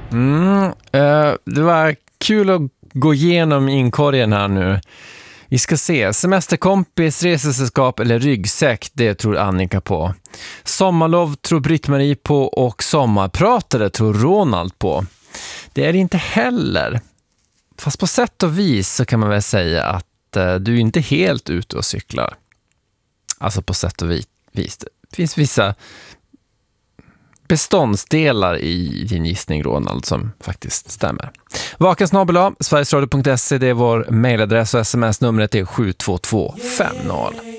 Det var kul att gå igenom inkorgen här nu. Vi ska se. Semesterkompis, resesällskap eller ryggsäck, det tror Annika på. Sommarlov tror Britt-Marie på och sommarpratare tror Ronald på. Det är det inte heller. Fast på sätt och vis så kan man väl säga att du är inte helt ute och cyklar. Alltså på sätt och vis. Det finns vissa beståndsdelar i din gissning, Ronald, som faktiskt stämmer. Vakasnabel@sverigesradio.se, det är vår mejladress och sms-numret är 72250.